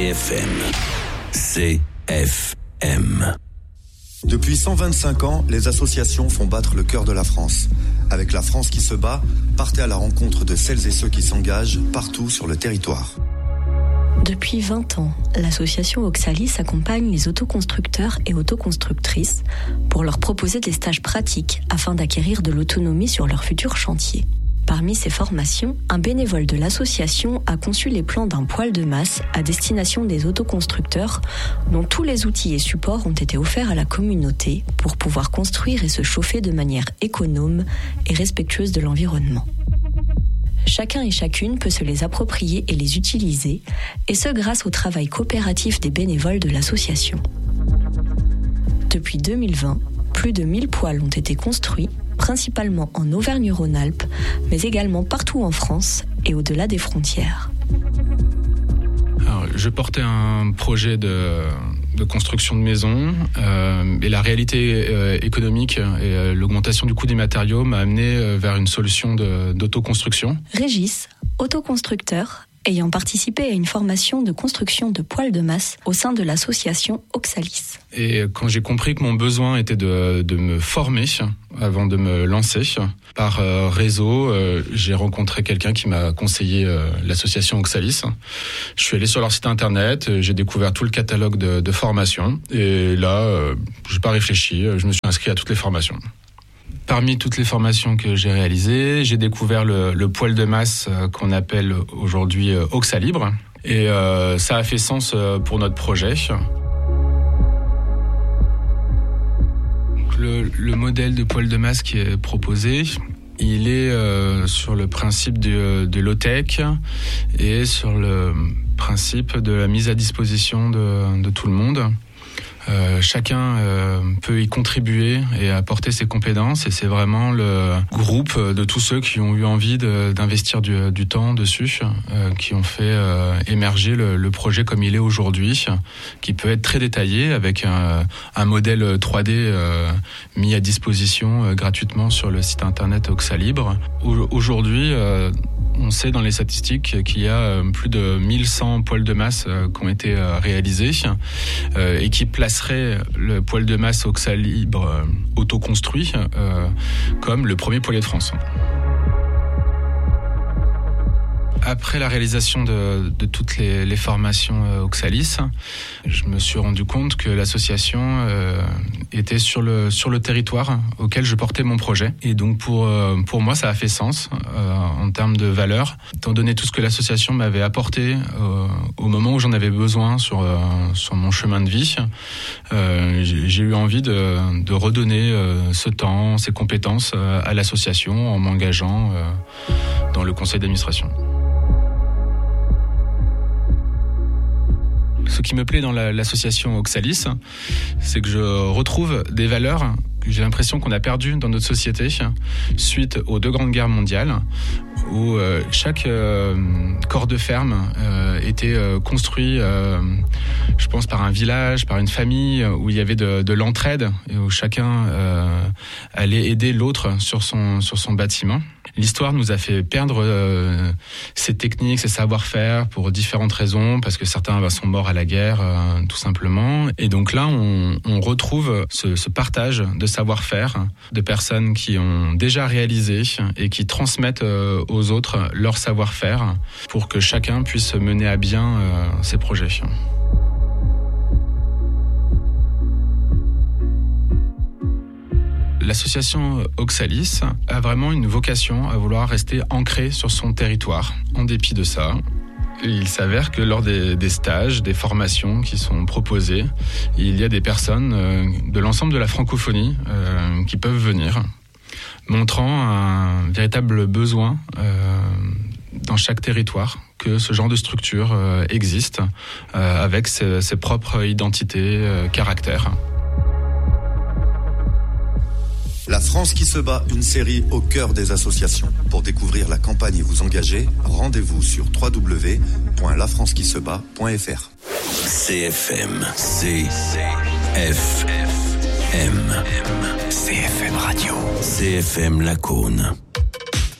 CFM. Depuis 125 ans, les associations font battre le cœur de la France. Avec La France qui se bat, partez à la rencontre de celles et ceux qui s'engagent partout sur le territoire. Depuis 20 ans, l'association Oxalis accompagne les autoconstructeurs et autoconstructrices pour leur proposer des stages pratiques afin d'acquérir de l'autonomie sur leur futur chantier. Parmi ces formations, un bénévole de l'association a conçu les plans d'un poêle de masse à destination des autoconstructeurs dont tous les outils et supports ont été offerts à la communauté pour pouvoir construire et se chauffer de manière économe et respectueuse de l'environnement. Chacun et chacune peut se les approprier et les utiliser, et ce grâce au travail coopératif des bénévoles de l'association. Depuis 2020, plus de 1000 poêles ont été construits, principalement en Auvergne-Rhône-Alpes, mais également partout en France et au-delà des frontières. Alors, je portais un projet de construction de maison et la réalité économique et l'augmentation du coût des matériaux m'a amené vers une solution d'autoconstruction. Régis, autoconstructeur, ayant participé à une formation de construction de poêles de masse au sein de l'association Oxalis. Et quand j'ai compris que mon besoin était de me former avant de me lancer, par réseau, j'ai rencontré quelqu'un qui m'a conseillé l'association Oxalis. Je suis allé sur leur site internet, j'ai découvert tout le catalogue de formations et là, je n'ai pas réfléchi, je me suis inscrit à toutes les formations. Parmi toutes les formations que j'ai réalisées, j'ai découvert le poêle de masse qu'on appelle aujourd'hui Oxalibre. Et ça a fait sens pour notre projet. Le modèle de poêle de masse qui est proposé, il est sur le principe de low-tech et sur le principe de la mise à disposition de tout le monde. Chacun peut y contribuer et apporter ses compétences et c'est vraiment le groupe de tous ceux qui ont eu envie d'investir du temps dessus qui ont fait émerger le projet comme il est aujourd'hui, qui peut être très détaillé avec un modèle 3D mis à disposition gratuitement sur le site internet Oxalibre. Aujourd'hui, on sait dans les statistiques qu'il y a plus de 1100 poêles de masse qui ont été réalisés et qui placerait le poêle de masse Oxalibre autoconstruit comme le premier poêlier de France. Après la réalisation de toutes les formations Oxalis, je me suis rendu compte que l'association était sur le territoire auquel je portais mon projet. Et donc pour moi, ça a fait sens en termes de valeur, étant donné tout ce que l'association m'avait apporté au moment où j'en avais besoin sur mon chemin de vie. J'ai eu envie de redonner ce temps, ces compétences à l'association en m'engageant dans le conseil d'administration. Ce qui me plaît dans l'association Oxalis, c'est que je retrouve des valeurs que j'ai l'impression qu'on a perdues dans notre société suite aux 2 grandes guerres mondiales, où chaque corps de ferme était construit, je pense, par un village, par une famille, où il y avait de l'entraide et où chacun allait aider l'autre sur son bâtiment. L'histoire nous a fait perdre ces techniques, ces savoir-faire pour différentes raisons, parce que certains sont morts à la guerre, tout simplement. Et donc là, on retrouve ce partage de savoir-faire de personnes qui ont déjà réalisé et qui transmettent aux autres leur savoir-faire pour que chacun puisse mener à bien ses projets. L'association Oxalis a vraiment une vocation à vouloir rester ancrée sur son territoire. En dépit de ça, il s'avère que lors des stages, des formations qui sont proposées, il y a des personnes de l'ensemble de la francophonie qui peuvent venir, montrant un véritable besoin dans chaque territoire que ce genre de structure existe avec ses propres identités, caractères. La France qui se bat, une série au cœur des associations. Pour découvrir la campagne et vous engager, rendez-vous sur www.lafrancequisebat.fr. CFM CFM Radio CFM Lacaune.